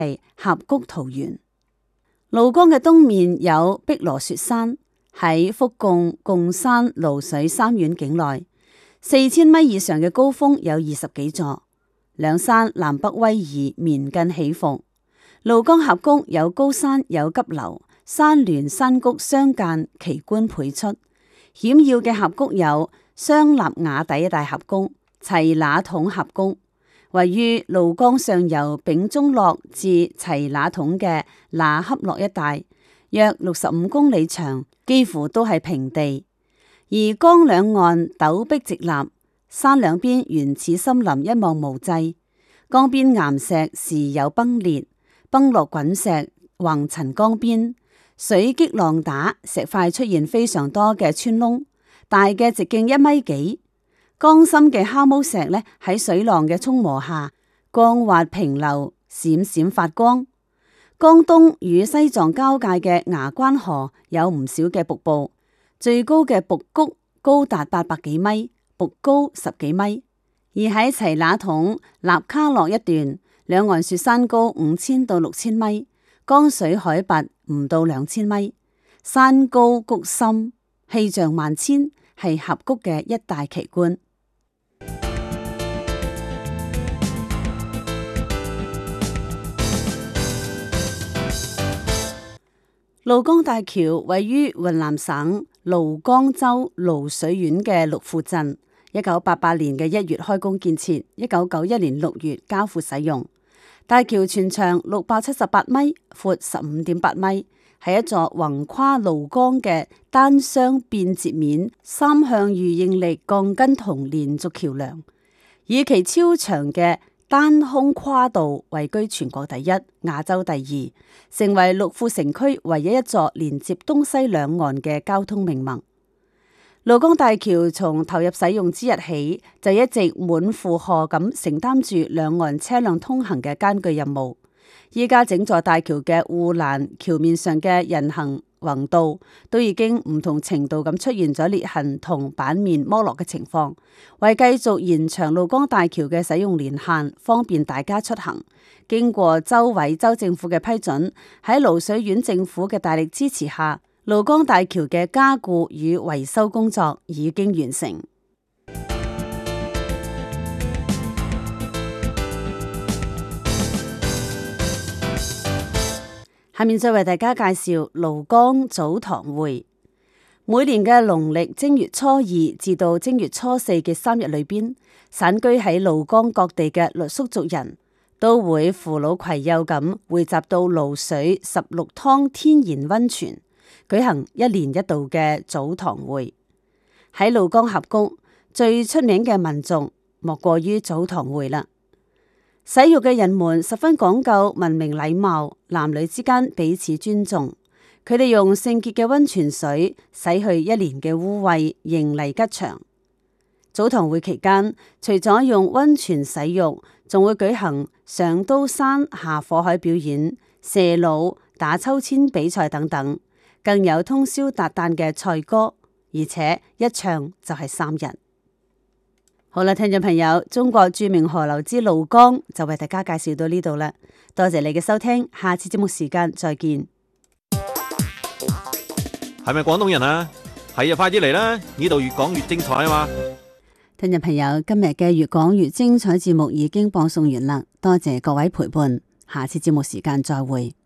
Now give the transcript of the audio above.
係峽谷桃源。廬江嘅東面有碧羅雪山，喺福貢、貢山、蘆水三縣境內，4000米以上嘅高峰有20幾座，兩山南北威儀，綿亙起伏。廬江峽谷有高山有急流，山巒山谷相間，奇觀倍出。險要嘅峽谷有雙立瓦底大峽谷、齊那桶峽谷，位於廬江上游丙中洛至齊那桶嘅那恰洛一帶，約65公里長，幾乎都係平地。而江兩岸陡壁直立，山兩邊原始森林一望無際，江邊岩石時有崩裂，崩落滾石橫陳江邊，水擊浪打，石塊出現非常多嘅穿窿，大嘅直徑1米幾。江心嘅蝦毛石呢，喺水浪嘅沖磨下，光滑平流，閃閃發光。江東與西藏交界嘅牙關河有唔少嘅瀑布，最高嘅瀑谷高達800幾米，瀑高10幾米。而喺齊那桶納卡洛一段，兩岸雪山高5000到6000米，江水海拔唔到2000米，山高谷深，氣象萬千，係峽谷嘅一大奇觀。廬江大橋位於雲南省廬江州蘆水縣嘅陸富鎮，1988年嘅1月開工建設，1991年6月交付使用。大橋全長678米，闊15.8米，係一座橫跨廬江嘅單雙便捷面3向預應力鋼筋筒連續橋梁，以其超長嘅單空跨度位居全國第一、亞洲第二，成為陸富城區唯一一座連接東西兩岸嘅交通命脈。廬江大橋從投入使用之日起，就一直滿負荷咁承擔住兩岸車輛通行嘅艱巨任務。依家整座大橋嘅護欄、橋面上嘅人行橫道都已經唔同程度咁出現咗裂痕同板面剝落嘅情況，為繼續延長廬江大橋嘅使用年限，方便大家出行，經過州委州政府嘅批准，喺蘆水縣政府嘅大力支持下，廬江大橋嘅加固與維修工作已經完成。下面再為大家介紹廬江早堂會。每年嘅農曆正月初2至到正月初4嘅3日裏邊，散居喺廬江各地嘅傈僳族人都會扶老攜幼咁匯集到蘆水16湯天然溫泉，舉行1年1度嘅早堂會。喺廬江峽谷最出名嘅民俗莫過於早堂會啦。洗浴嘅人們十分講究文明禮貌，男女之間彼此尊重。佢哋用聖潔嘅溫泉水洗去1年嘅污穢，迎嚟吉祥。早堂會期間，除咗用溫泉洗浴，仲會舉行上刀山下火海表演、射弩、打秋千比賽等等，更有通宵達旦嘅賽歌，而且一唱就係3日。好啦，聽眾朋友，中國著名河流之廬江就為大家介紹到呢度啦，多謝你嘅收聽，下次節目時間再見。 係咪廣東人啊？係啊，快啲嚟啦！呢度越講越精彩啊嘛！ 聽眾朋友，今日嘅越講越精彩節目已經播送完啦，多謝各位陪伴，下次節目時間再會。